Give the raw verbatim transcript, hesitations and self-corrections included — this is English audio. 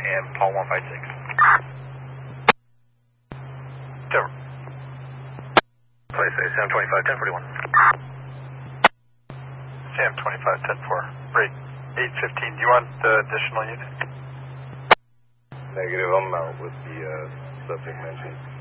and Paul one five six. Trevor. Place A, Sam twenty-five, ten forty-one. Sam twenty-five, ten four. Break eight fifteen. Do you want the additional unit? Negative, I'm out with the uh, subject mentioned.